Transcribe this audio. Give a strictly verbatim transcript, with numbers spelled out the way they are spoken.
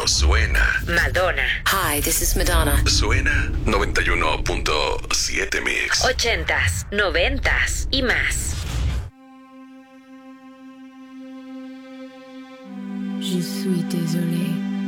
Esto suena. Madonna. Hi, this is Madonna. Suena noventa y uno punto siete Mix. Ochentas, noventas y más. Je suis désolée.